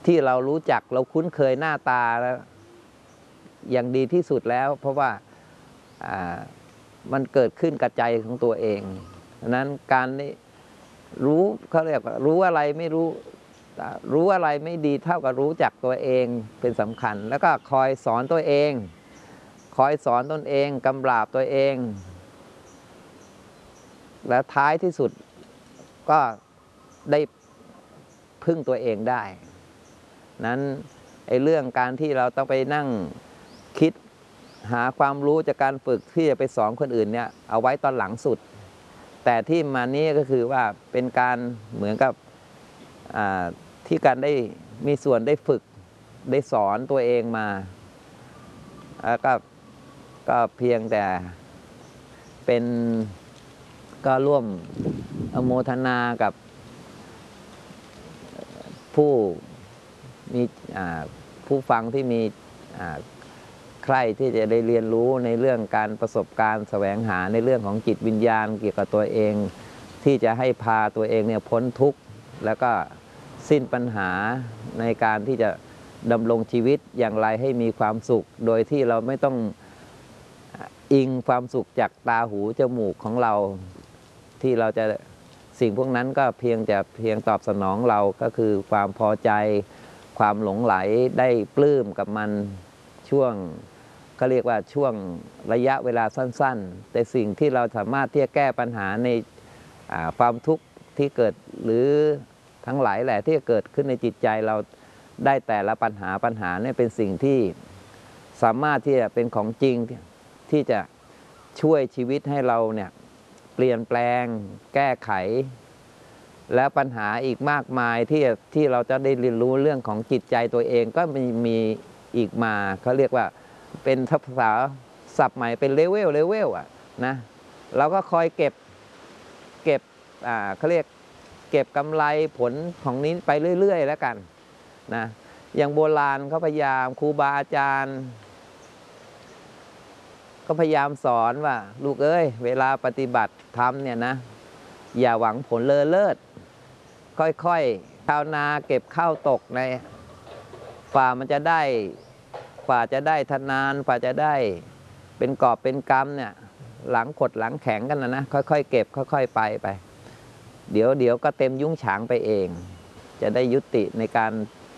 ที่เรารู้จักเราคุ้นเคยหน้าตาแล้วอย่างดีที่สุดแล้วเพราะว่ามันเกิดขึ้นกับใจของตัวเองดังนั้นการนี้รู้เขาเรียกว่ารู้อะไรไม่รู้อะไรไม่ดีเท่ากับรู้จักตัวเองเป็นสำคัญแล้วก็คอยสอนตัวเองคอยสอนตนเองกำราบตัวเองและท้ายที่สุดก็ได้พึ่งตัวเองได้นั้นไอ้เรื่องการที่เราต้องไปนั่งคิดหาความรู้จากการฝึกที่จะไปสอนคนอื่นเนี่ยเอาไว้ตอนหลังสุดแต่ที่มานี้ก็คือว่าเป็นการเหมือนกับที่การได้มีส่วนได้ฝึกได้สอนตัวเองมาแล้วก็เพียงแต่เป็นก็ร่วมอโมทนากับผู้มีผู้ฟังที่มีใครที่จะได้เรียนรู้ในเรื่องการประสบการณ์แสวงหาในเรื่องของจิตวิญญาณเกี่ยวกับตัวเองที่จะให้พาตัวเองเนี่ยพ้นทุกข์แล้วก็สิ้นปัญหาในการที่จะดำรงชีวิตอย่างไรให้มีความสุขโดยที่เราไม่ต้องอิงความสุขจากตาหูจมูกของเราที่เราจะสิ่งพวกนั้นก็เพียงตอบสนองเราก็คือความพอใจความหลงไหลได้ปลื้มกับมันช่วงก็เรียกว่าช่วงระยะเวลาสั้นๆแต่สิ่งที่เราสามารถที่จะแก้ปัญหาในความทุกข์ที่เกิดหรือทั้งหลายแหละที่เกิดขึ้นในจิตใจเราได้แต่ละปัญหาเนี่ยเป็นสิ่งที่สามารถที่จะเป็นของจริงที่จะช่วยชีวิตให้เราเนี่ยเปลี่ยนแปลงแก้ไขและปัญหาอีกมากมายที่เราจะได้เรียนรู้เรื่องของจิตใจตัวเองก็มีอีกมาเขาเรียกว่าเป็นภาษาศัพท์ใหม่เป็นเลเวลอ่ะนะเราก็คอยเก็บเขาเรียกเก็บกำไรผลของนี้ไปเรื่อยๆแล้วกันนะอย่างโบราณเขาพยายามครูบาอาจารย์ก็พยายามสอนว่าลูกเอ้ยเวลาปฏิบัติธรรมเนี่ยนะอย่าหวังผลเลอเลิศค่อยๆชาวนาเก็บข้าวตกในฝ่ามันจะได้ฝ่าจะได้ทนานฝ่าจะได้เป็นกอบเป็นกำเนี่ยหลังขดหลังแข็งกันนะค่อยๆเก็บค่อยๆไปเดี๋ยวก็เต็มยุ้งฉางไปเองจะได้ยุติในการ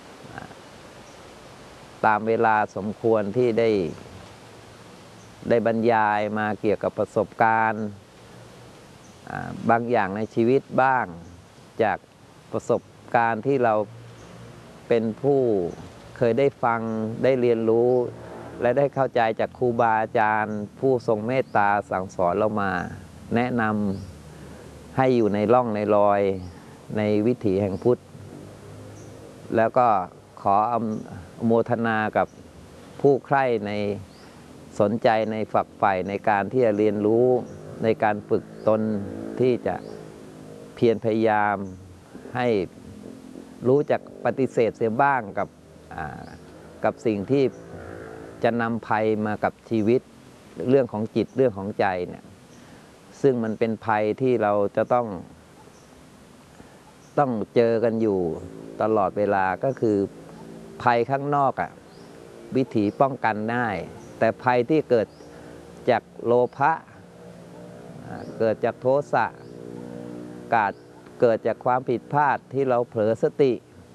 ตามเวลาสมควรที่ได้บรรยายมาเกี่ยวกับประสบการณ์บางอย่างในชีวิตบ้างจากประสบการณ์ที่เราเป็นผู้เคยได้ฟังได้เรียนรู้และได้เข้าใจจากครูบาอาจารย์ผู้ทรงเมตตาสั่งสอนเรามาแนะนำให้อยู่ในร่องในรอยในวิถีแห่งพุทธแล้วก็ขออโมทนากับผู้ใคร่ในสนใจในฝักใฝ่ในการที่จะเรียนรู้ในการฝึกตนที่จะเพียรพยายามให้รู้จักปฏิเสธเสียบ้างกับสิ่งที่จะนำภัยมากับชีวิตเรื่องของจิตเรื่องของใจเนี่ยซึ่งมันเป็นภัยที่เราจะต้องเจอกันอยู่ตลอดเวลาก็คือภัยข้างนอกวิถีป้องกันได้แต่ภัยที่เกิดจากโลภะเกิดจากโทสะเกิดจากความผิดพลาดที่เราเผลอสติ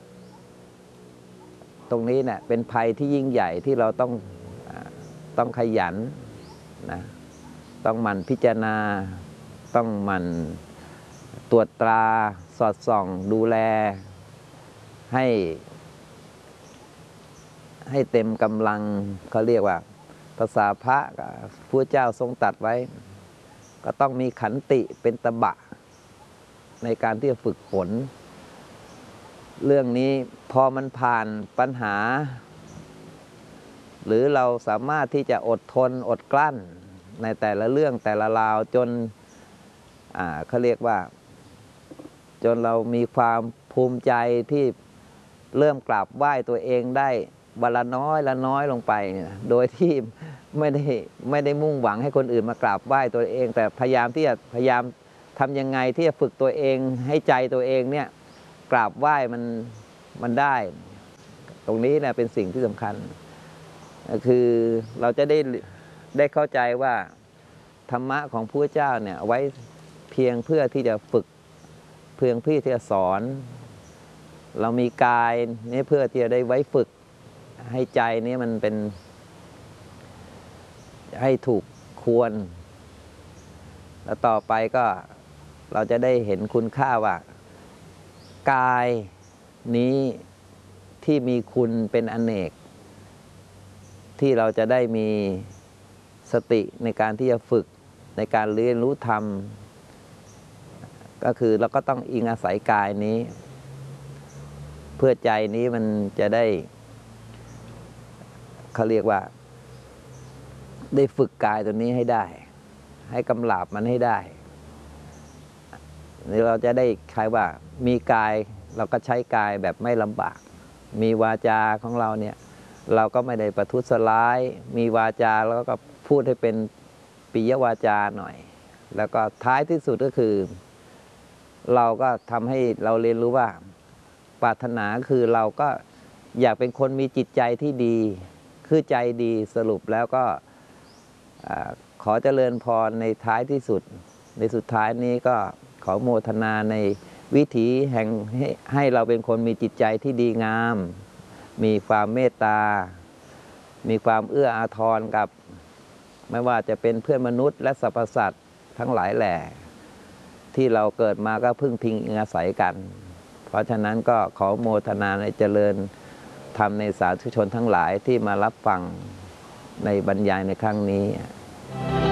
ตรงนี้เนี่ยเป็นภัยที่ยิ่งใหญ่ที่เราต้องขยันนะต้องหมั่นพิจารณาต้องหมั่นตรวจตราสอดส่องดูแลให้เต็มกำลังเขาเรียกว่าภาษาพระพระเจ้าทรงตรัสไว้ก็ต้องมีขันติเป็นตบะในการที่จะฝึกฝนเรื่องนี้พอมันผ่านปัญหาหรือเราสามารถที่จะอดทนอดกลั้นในแต่ละเรื่องแต่ละราวจนเขาเรียกว่าจนเรามีความภูมิใจที่เริ่มกราบไหว้ตัวเองได้วันละน้อยละน้อยลงไปโดยที่ไม่ได้มุ่งหวังให้คนอื่นมากราบไหว้ตัวเองแต่พยายามทำยังไงที่จะฝึกตัวเองให้ใจตัวเองเนี่ยกราบไหว้มันได้ตรงนี้นะเป็นสิ่งที่สำคัญคือเราจะได้เข้าใจว่าธรรมะของพระเจ้าเนี่ยไว้เพียงเพื่อที่จะฝึกเพียงเพื่อที่จะสอนเรามีกายนี่เพื่อที่จะได้ไว้ฝึกให้ใจนี้มันเป็นให้ถูกควรแล้วต่อไปก็เราจะได้เห็นคุณค่าว่ากายนี้ที่มีคุณเป็นอเนกที่เราจะได้มีสติในการที่จะฝึกในการเรียนรู้ธรรมก็คือเราก็ต้องอิงอาศัยกายนี้เพื่อใจนี้มันจะได้เขาเรียกว่าได้ฝึกกายตัวนี้ให้ได้ให้กำลับมันให้ได้นี่เราจะได้คล้ายว่ามีกายเราก็ใช้กายแบบไม่ลำบากมีวาจาของเราเนี่ยเราก็ไม่ได้ประทุษร้ายมีวาจาแล้วก็พูดให้เป็นปิยวาจาหน่อยแล้วก็ท้ายที่สุดก็คือเราก็ทำให้เราเรียนรู้ว่าปรารถนาคือเราก็อยากเป็นคนมีจิตใจที่ดีคือใจดีสรุปแล้วก็ขอเจริญพรในท้ายที่สุดในสุดท้ายนี้ก็ขอโมทนาในวิถีแห่งให้เราเป็นคนมีจิตใจที่ดีงามมีความเมตตามีความเอื้ออาทรกับไม่ว่าจะเป็นเพื่อนมนุษย์และสรรพสัตว์ทั้งหลายแหล่ที่เราเกิดมาก็พึ่งพิงอาศัยกันเพราะฉะนั้นก็ขอโมทนาในเจริญธรรมในสาธุชนทั้งหลายที่มารับฟังในบรรยายในครั้งนี้